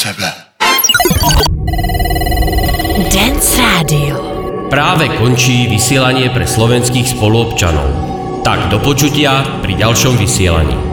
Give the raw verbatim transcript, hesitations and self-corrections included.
tebe. Dance Radio. Práve končí vysielanie pre slovenských spoluobčanov. Tak do počutia pri ďalšom vysielaní.